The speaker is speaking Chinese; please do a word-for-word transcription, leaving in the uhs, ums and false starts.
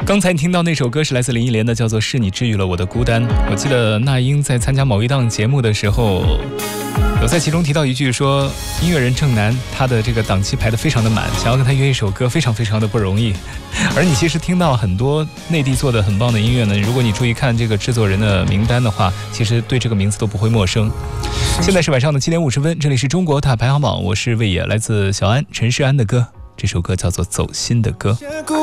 刚才你听到那首歌是来自林忆莲的，叫做《是你治愈了我的孤单》。我记得那英在参加某一档节目的时候，有在其中提到一句说，音乐人郑楠他的这个档期排得非常的满，想要跟他约一首歌非常非常的不容易。而你其实听到很多内地做的很棒的音乐呢，如果你注意看这个制作人的名单的话，其实对这个名字都不会陌生。现在是晚上的七点五十分，这里是中国大排行榜，我是魏野，来自小安陈世安的歌，这首歌叫做《走心的歌》。